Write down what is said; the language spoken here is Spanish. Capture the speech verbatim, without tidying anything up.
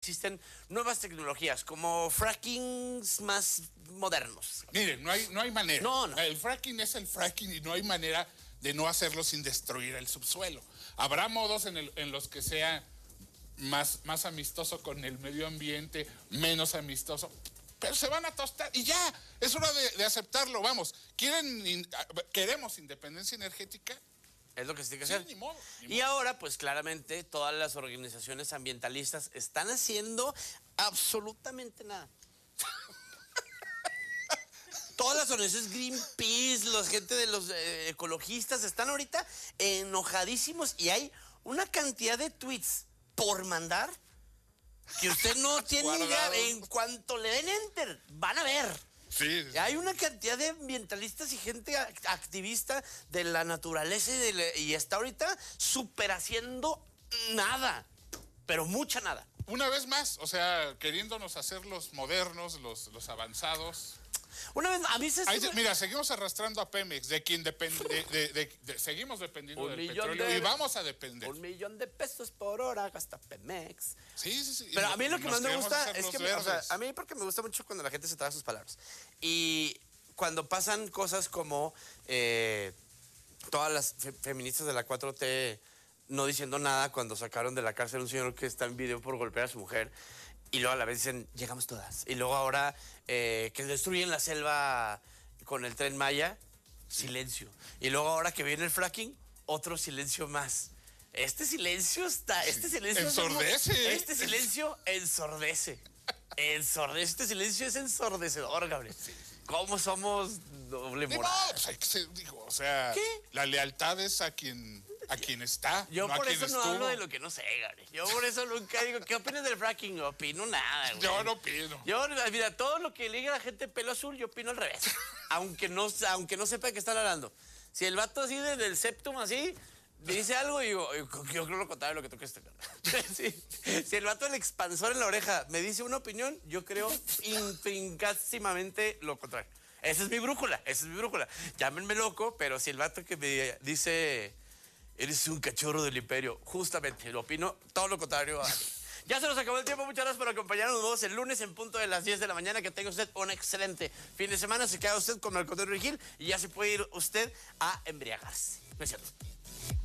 existen nuevas tecnologías, como frackings más modernos. Miren, no hay, no hay manera. No, no. El fracking es el fracking y no hay manera de no hacerlo sin destruir el subsuelo. Habrá modos en, el, en los que sea más, más amistoso con el medio ambiente, menos amistoso, pero se van a tostar y ya, es hora de, de aceptarlo. Vamos, ¿quieren in, queremos independencia energética? Es lo que se tiene que Sí, hacer. ni modo, ni y modo. ahora, pues claramente, todas las organizaciones ambientalistas están haciendo absolutamente nada. Todas las organizaciones Greenpeace, la gente de los eh, ecologistas están ahorita enojadísimos y hay una cantidad de tweets por mandar que usted no tiene ni idea. En cuanto le den enter, van a ver. Sí, sí. Hay una cantidad de ambientalistas y gente activista de la naturaleza y, de la, y está ahorita super haciendo nada, pero mucha nada. Una vez más, o sea, queriéndonos hacer los modernos, los, los avanzados. Una vez, a mí se... Ahí, mira, seguimos arrastrando a Pemex, de quien depende, de, de, de, de, seguimos dependiendo un del millón petróleo de, y vamos a depender. Un millón de pesos por hora gasta Pemex. Sí, sí, sí. Pero a mí lo que más me gusta es que, me, o sea, a mí porque me gusta mucho cuando la gente se traga sus palabras. Y cuando pasan cosas como eh, todas las fe feministas de la cuatro T no diciendo nada cuando sacaron de la cárcel a un señor que está en video por golpear a su mujer. Y luego a la vez dicen, llegamos todas. Y luego ahora eh, que destruyen la selva con el Tren Maya, silencio. Y luego ahora que viene el fracking, otro silencio más. Este silencio está... Este silencio... Ensordece. Este silencio ensordece. Ensordece. Este silencio es ensordecedor, Gabriel. Sí. ¿Cómo somos doble moral? No, pues hay que ser, digo, o sea, ¿qué? La lealtad es a quien... a quien está. Yo no por a eso quien no estuvo. hablo de lo que no sé, Gabriel. Yo por eso nunca digo, ¿qué opinas del fracking? No opino nada, güey. Yo no opino. Yo, mira, todo lo que le diga a la gente pelo azul, yo opino al revés. aunque, no, aunque no sepa de qué están hablando. Si el vato así desde el septum así, me dice algo y digo, yo creo lo contrario de lo que tú crees. sí. Si el vato del expansor en la oreja me dice una opinión, yo creo intrincásimamente lo contrario. Esa es mi brújula, esa es mi brújula. Llámenme loco, pero si el vato que me dice... eres un cachorro del imperio. Justamente, lo opino todo lo contrario a... Ya se nos acabó el tiempo. Muchas gracias por acompañarnos. Nos vemos el lunes en punto de las diez de la mañana. Que tenga usted un excelente fin de semana. Se queda usted con Marco Antonio Regil y ya se puede ir usted a embriagarse. ¿No es cierto?